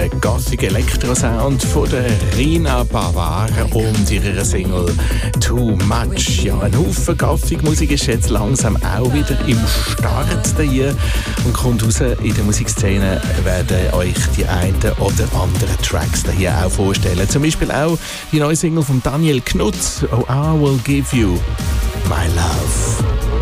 Gothic Electro-Sound von der Rina Bavar und ihrer Single Too Much. Ja, ein Haufen Gothic-Musik ist jetzt langsam auch wieder im Start hier und kommt raus. In der Musikszene werden euch die einen oder anderen Tracks hier auch vorstellen. Zum Beispiel auch die neue Single von Daniel Knutz, Oh, I Will Give You My Love.